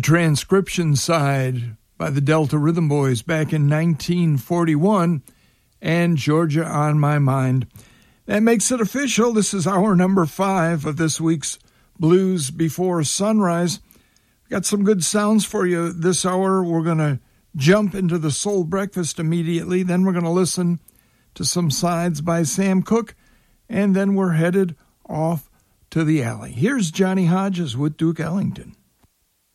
transcription side by the Delta Rhythm Boys back in 1941, and Georgia on My Mind. That makes it official. This is hour number 5 of this week's Blues Before Sunrise. Got some good sounds for you this hour. We're going to jump into the Soul Breakfast immediately. Then we're going to listen to some sides by Sam Cooke. And then we're headed off to the alley. Here's Johnny Hodges with Duke Ellington.